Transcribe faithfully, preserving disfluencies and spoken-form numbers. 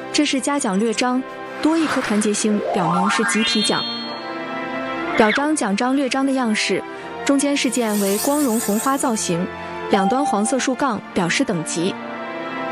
这是嘉奖略章，多一颗团结星，表明是集体奖。表彰奖章略章的样式，中间事件为光荣红花造型，两端黄色竖杠表示等级。